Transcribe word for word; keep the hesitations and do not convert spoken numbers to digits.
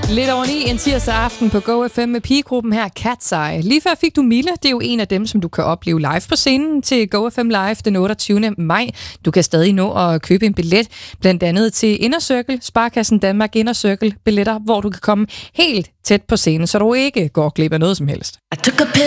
Lidt over ni en tirsdag aften på Go F M med pigegruppen her, Cat's Eye. Lige før fik du Mille. Det er jo en af dem, som du kan opleve live på scenen til Go F M Live den otteogtyvende maj. Du kan stadig nå at købe en billet, blandt andet til Inner Circle, Sparkassen Danmark Inner Circle billetter, hvor du kan komme helt tæt på scenen, så du ikke går glip af noget som helst.